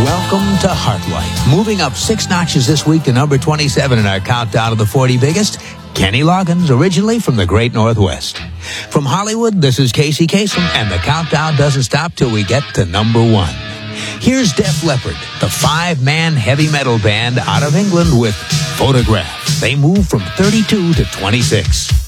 Welcome to Heartlight. Moving up 6 notches this week to number 27 in our countdown of the 40 biggest, Kenny Loggins, originally from the Great Northwest. From Hollywood, this is Casey Kasem, and the countdown doesn't stop till we get to number 1. Here's Def Leppard, the 5-man heavy metal band out of England with Photograph. They move from 32 to 26.